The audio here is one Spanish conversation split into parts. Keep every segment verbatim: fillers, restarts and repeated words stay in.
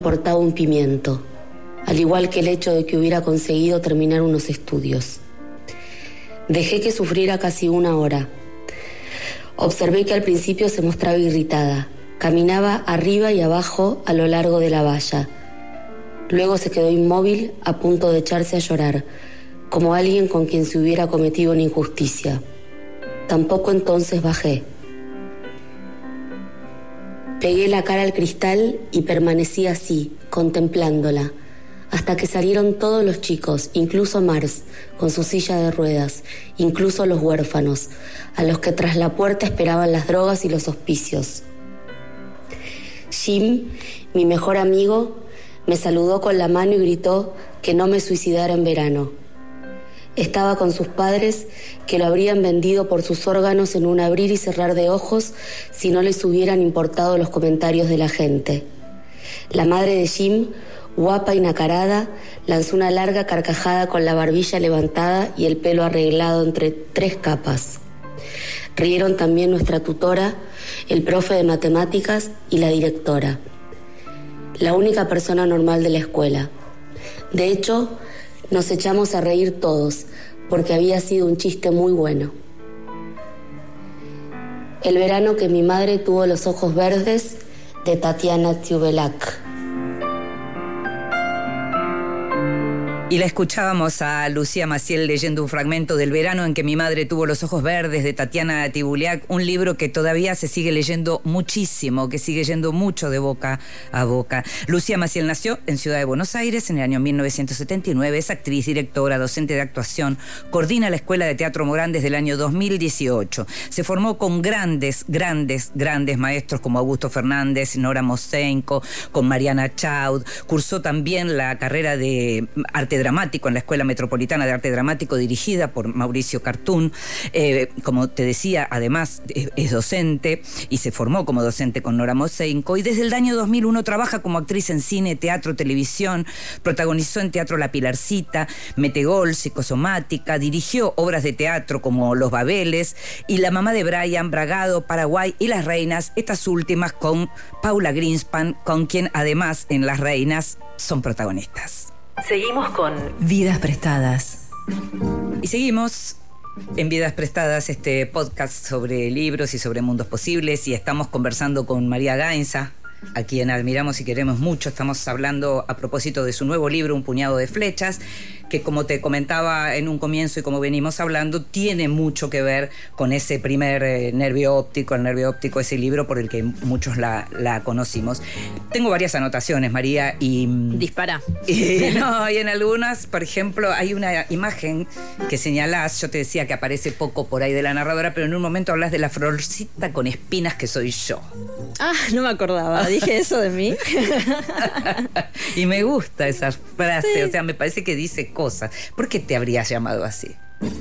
importaba un pimiento, al igual que el hecho de que hubiera conseguido terminar unos estudios. Dejé que sufriera casi una hora. Observé que al principio se mostraba irritada. Caminaba arriba y abajo a lo largo de la valla. Luego se quedó inmóvil, a punto de echarse a llorar, como alguien con quien se hubiera cometido una injusticia. Tampoco entonces bajé. Pegué la cara al cristal y permanecí así, contemplándola, hasta que salieron todos los chicos, incluso Mars, con su silla de ruedas, incluso los huérfanos, a los que tras la puerta esperaban las drogas y los hospicios. Jim, mi mejor amigo, me saludó con la mano y gritó que no me suicidara en verano. Estaba con sus padres, que lo habrían vendido por sus órganos en un abrir y cerrar de ojos si no les hubieran importado los comentarios de la gente. La madre de Jim, guapa y nacarada, lanzó una larga carcajada con la barbilla levantada y el pelo arreglado entre tres capas. Rieron también nuestra tutora, el profe de matemáticas y la directora. La única persona normal de la escuela. De hecho, nos echamos a reír todos, porque había sido un chiste muy bueno. El verano que mi madre tuvo los ojos verdes, de Tatiana Tiubelac. Y la escuchábamos a Lucía Maciel leyendo un fragmento del verano en que mi madre tuvo los ojos verdes, de Tatiana Tibuliak, un libro que todavía se sigue leyendo muchísimo, que sigue yendo mucho de boca a boca. Lucía Maciel nació en Ciudad de Buenos Aires en el año mil novecientos setenta y nueve, es actriz, directora, docente de actuación, coordina la Escuela de Teatro Morán desde el año dos mil dieciocho. Se formó con grandes, grandes, grandes maestros como Augusto Fernández, Nora Mosenko, con Mariana Chaud. Cursó también la carrera de arte dramático en la Escuela Metropolitana de Arte Dramático, dirigida por Mauricio Cartún. Eh, como te decía, además es, es docente y se formó como docente con Nora Mosenko, y desde el año dos mil uno trabaja como actriz en cine, teatro, televisión. Protagonizó en teatro La Pilarcita, Metegol, Psicosomática, dirigió obras de teatro como Los Babeles y La mamá de Brian, Bragado, Paraguay y Las Reinas, estas últimas con Paula Greenspan, con quien además en Las Reinas son protagonistas. Seguimos con Vidas Prestadas. Y seguimos en Vidas Prestadas, este podcast sobre libros y sobre mundos posibles, y estamos conversando con María Gainza, a quien admiramos y queremos mucho. Estamos hablando a propósito de su nuevo libro, Un puñado de flechas, que, como te comentaba en un comienzo y como venimos hablando, tiene mucho que ver con ese primer eh, nervio óptico, el nervio óptico, ese libro por el que muchos la, la conocimos. Tengo varias anotaciones, María, y... Dispara. Y, no, y en algunas, por ejemplo, hay una imagen que señalás, yo te decía que aparece poco por ahí de la narradora, pero en un momento hablas de la florcita con espinas que soy yo. Ah, no me acordaba. ¿Dije eso de mí? Y me gusta esa frase, sí. O sea, me parece que dice cosas. ¿Por qué te habrías llamado así?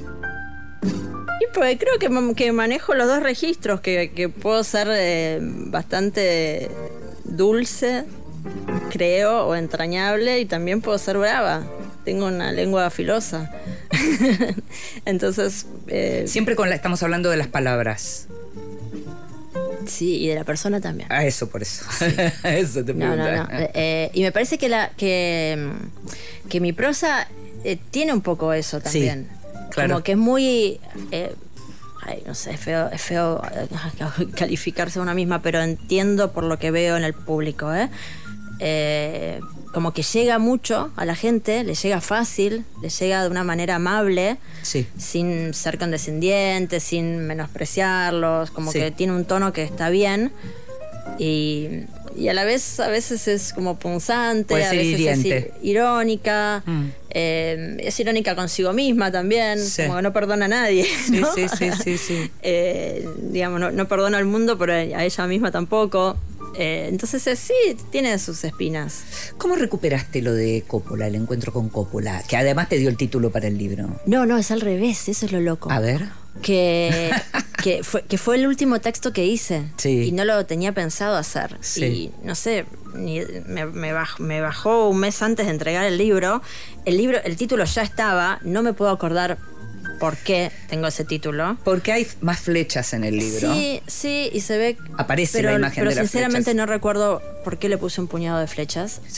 Y pues creo que, que manejo los dos registros, que, que puedo ser eh, bastante dulce, creo, o entrañable, y también puedo ser brava. Tengo una lengua filosa. Entonces... Eh, Siempre con la, estamos hablando de las palabras. Sí, y de la persona también. Ah, eso, por eso. Sí. Eso te preguntaba. No, no, no. Eh, y me parece que, la, que, que mi prosa eh, tiene un poco eso también. Sí, claro. Como que es muy... Eh, ay, no sé, es feo, es feo calificarse a una misma, pero entiendo por lo que veo en el público, ¿eh? Eh, como que llega mucho a la gente, le llega fácil, le llega de una manera amable, sí, sin ser condescendiente, sin menospreciarlos, como sí, que tiene un tono que está bien, y, y a la vez a veces es como punzante, a veces hiriente, es irónica, mm. eh, es irónica consigo misma también, sí, como que no perdona a nadie, ¿no? Sí, sí, sí, sí, sí. eh, digamos, no, no perdona al mundo, pero a ella misma tampoco. Eh, entonces eh, sí, tiene sus espinas. ¿Cómo recuperaste lo de Coppola, el encuentro con Coppola? Que además te dio el título para el libro. No, no, es al revés, eso es lo loco. A ver. Que, que, fue, que fue el último texto que hice, sí, y no lo tenía pensado hacer. Sí. Y no sé, ni, me, me, bajó, me bajó un mes antes de entregar el libro. El libro, el título ya estaba, no me puedo acordar por qué tengo ese título. Porque hay más flechas en el libro. Sí, sí, y se ve... Aparece pero, la imagen pero de las sinceramente flechas. no recuerdo por qué le puse un puñado de flechas.